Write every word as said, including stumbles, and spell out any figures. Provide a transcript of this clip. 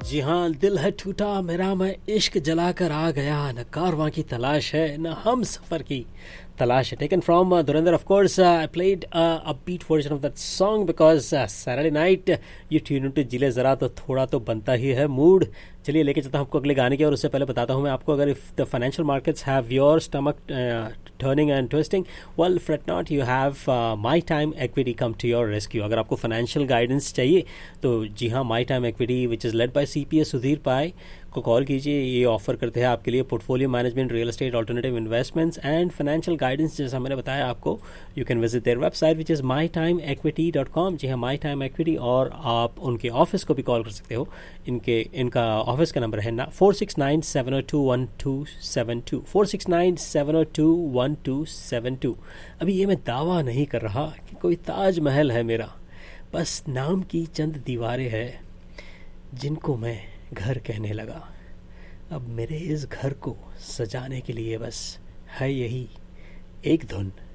जी हाँ, दिल है टूटा मेरा, मैं इश्क जलाकर आ गया, न कारवां की तलाश है न हम सफ़र की तलाश है. Taken from uh, Dhurandhar, of course. uh, I played uh, a beat version of that song because uh, Saturday night uh, you tune into जिले ज़रा तो थोड़ा तो बनता ही है मूड. चलिए लेके चलता हूँ आपको अगले गाने की, और उससे पहले बताता हूँ मैं आपको, अगर if the financial markets have your stomach turning and twisting, well freight not, you have my time equity come to your rescue. अगर आपको फाइनेंशियल गाइडेंस चाहिए तो जी हाँ, my time equity which is led by C P S Sudhir पाई को call कीजिए. ये offer करते हैं आपके लिए portfolio management, real estate, alternative investments and financial guidance. जैसा मैंने बताया आपको, you can visit their website which is my time equity dot com. जी हाँ, माई टाइम इक्विटी. और आप उनके ऑफिस को भी कॉल कर सकते हो. इनके इनका ऑफिस का नंबर है ना four six nine seven O two one two seven to four six nine seven O two one two seven to. अभी ये मैं दावा नहीं कर रहा कि कोई ताजमहल है मेरा, बस नाम की चंद दीवारें हैं जिनको मैं घर कहने लगा. अब मेरे इस घर को सजाने के लिए बस है यही एक धुन.